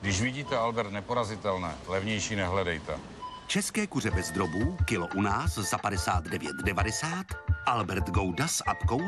Když vidíte Albert neporazitelné, levnější nehledejte. České kuře bez drobů, kilo u nás za 59,90. Albert Gouda s apkou